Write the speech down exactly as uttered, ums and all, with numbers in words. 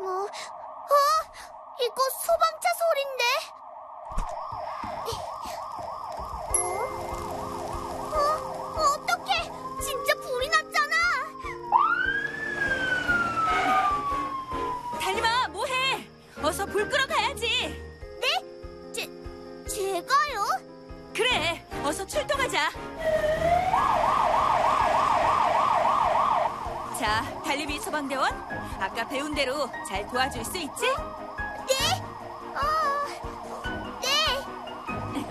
뭐, 어? 이거 소방차 소리인데? 어? 어? 어떡해! 진짜 불이 났잖아! 달림아, 뭐해? 어서 불 끄러 가야지. 네? 제, 제가요? 그래, 어서 출동하자. 자, 달림이 소방대원, 아까 배운 대로 잘 도와줄 수 있지?